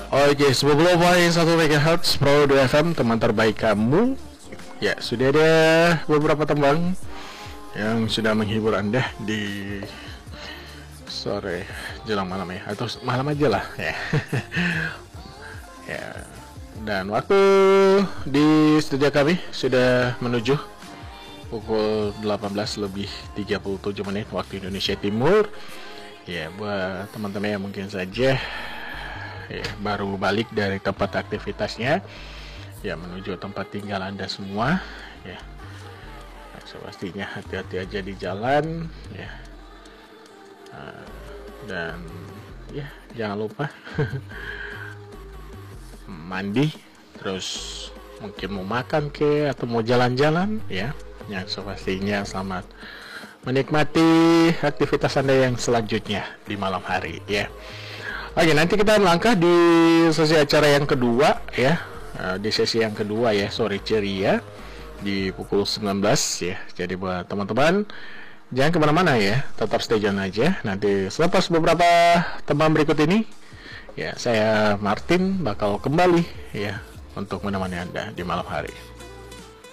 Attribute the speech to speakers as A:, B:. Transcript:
A: Oke, 90,1 MHz Pro 2 FM, teman terbaik kamu. Ya, sudah ada beberapa tembang yang sudah menghibur Anda di sore jelang malam ya, atau malam aja lah ya. Ya. Dan waktu di studio kami sudah menuju pukul 18:37 waktu Indonesia Timur. Ya, buat teman-teman yang mungkin saja ya, baru balik dari tempat aktivitasnya, ya menuju tempat tinggal Anda semua, ya. Pastinya hati-hati aja di jalan, ya. Dan ya jangan lupa mandi, terus mungkin mau makan ke atau mau jalan-jalan, ya. Yang pastinya selamat menikmati aktivitas Anda yang selanjutnya di malam hari, ya. Oke, nanti kita melangkah di sesi acara yang kedua ya. Di sesi yang kedua ya, sore ceria di pukul 19 ya. Jadi buat teman-teman jangan kemana-mana ya, tetap stay tune aja. Nanti selepas beberapa teman berikut ini ya, saya Martin bakal kembali ya untuk menemani Anda di malam hari.